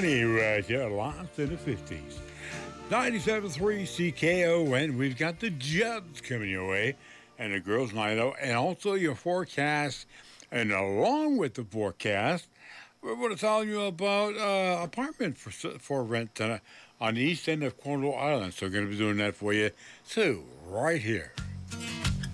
sunny right here, lots in the 50s. 97.3 CKON. We've got the Jubs coming your way and the Girls Night Out, and also your forecast. And along with the forecast, we're going to tell you about apartment for rent on the east end of Cornwall Island. So we're going to be doing that for you too, right here.